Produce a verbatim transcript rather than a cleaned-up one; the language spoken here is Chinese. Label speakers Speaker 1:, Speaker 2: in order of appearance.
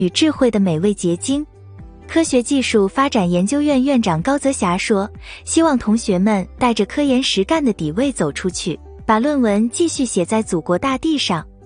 Speaker 1: 与智慧的美味结晶。科学技术发展研究院院长高泽霞说，希望同学们带着科研实干的底味走出去，把论文继续写在祖国大地上。